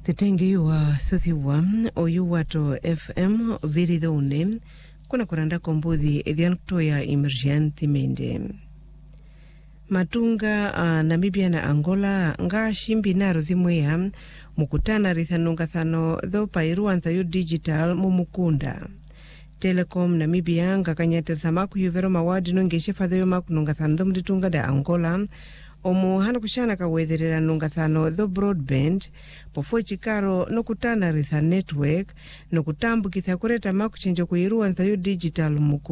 Tetengi wa 31 oyuwato FM viridone kuna kuranda kombuthi edhianto ya emergente mende. Matunga Namibia na Angola nga shimbi naro thimwea mukutana rithanunga thano tho pairu anthayo digital mumukunda. Telecom Namibia nga kanyatirtha maku yuvero mawadi nongeshe fadhayo maku nunga thano mditunga da Angola omu hana kushana kawetherera nunga thano tho broadband pofwe chikaro no kutana ritha network no kutambukitha kureta maku chenjo kuiru anthayo digital mukunda.